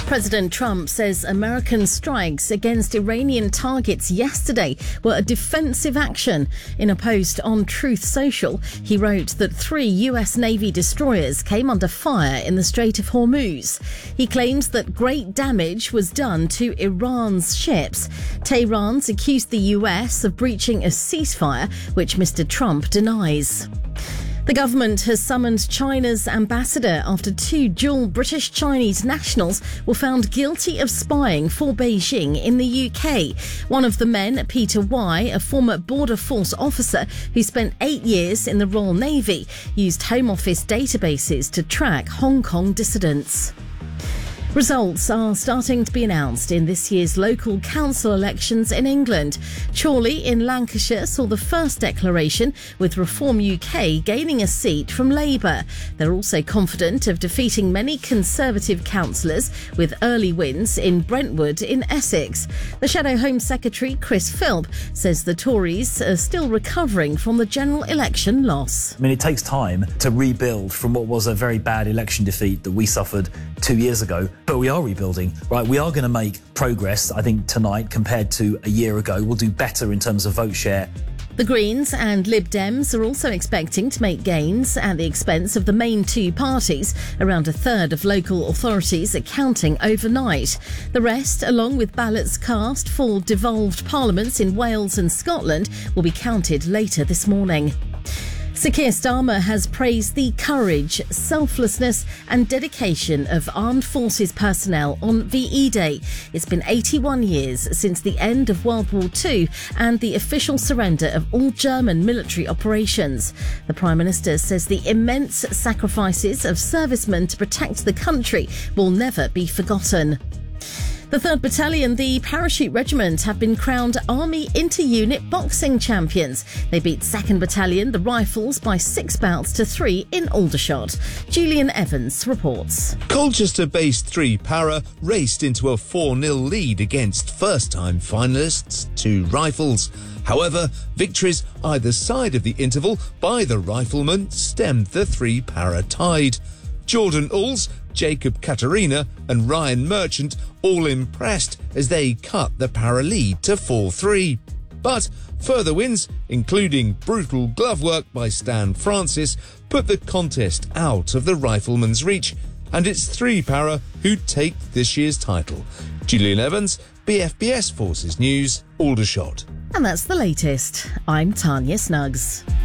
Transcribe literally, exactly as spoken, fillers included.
President Trump says American strikes against Iranian targets yesterday were a defensive action. In a post on Truth Social, he wrote that three U S Navy destroyers came under fire in the Strait of Hormuz. He claims that great damage was done to Iran's ships. Tehran's accused the U S of breaching a ceasefire, which Mister Trump denies. The government has summoned China's ambassador after two dual British-Chinese nationals were found guilty of spying for Beijing in the U K. One of the men, Peter Y, a former Border Force officer who spent eight years in the Royal Navy, used Home Office databases to track Hong Kong dissidents. Results are starting to be announced in this year's local council elections in England. Chorley in Lancashire saw the first declaration, with Reform U K gaining a seat from Labour. They're also confident of defeating many Conservative councillors, with early wins in Brentwood in Essex. The Shadow Home Secretary, Chris Philp, says the Tories are still recovering from the general election loss. I mean, it takes time to rebuild from what was a very bad election defeat that we suffered two years ago. But we are rebuilding, right? We are going to make progress, I think, tonight compared to a year ago. We'll do better in terms of vote share. The Greens and Lib Dems are also expecting to make gains at the expense of the main two parties. Around a third of local authorities are counting overnight. The rest, along with ballots cast for devolved parliaments in Wales and Scotland, will be counted later this morning. Sir Keir Starmer has praised the courage, selflessness and dedication of armed forces personnel on V E Day. It's been eighty-one years since the end of World War Two and the official surrender of all German military operations. The Prime Minister says the immense sacrifices of servicemen to protect the country will never be forgotten. The third Battalion, the Parachute Regiment, have been crowned Army Inter-Unit Boxing Champions. They beat second Battalion, the Rifles, by six bouts to three in Aldershot. Julian Evans reports. Colchester-based three Para raced into a four nil lead against first-time finalists, two Rifles. However, victories either side of the interval by the Riflemen stemmed the three Para tide. Jordan Ulls, Jacob Katarina and Ryan Merchant all impressed as they cut the Para lead to four three. But further wins, including brutal glove work by Stan Francis, put the contest out of the Riflemen's reach, and it's three Para who take this year's title. Julian Evans, B F B S Forces News, Aldershot. And that's the latest. I'm Tanya Snuggs.